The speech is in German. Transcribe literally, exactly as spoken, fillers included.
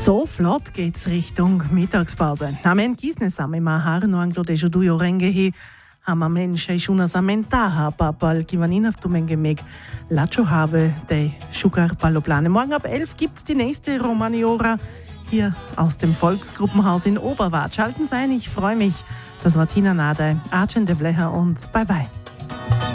So flott geht's Richtung Mittagspause. Amen kisne mahar no anglo de judujo rengehi. Hama menše šuna samentaha papal kivanin auf Tumenge Lacho habe de Sugar Paloplane. Morgen ab elf gibt's die nächste Romaniora hier aus dem Volksgruppenhaus in Oberwart. Schalten Sie ein, ich freue mich. Das war Tina Nade, Arjen de Vleher und bye bye.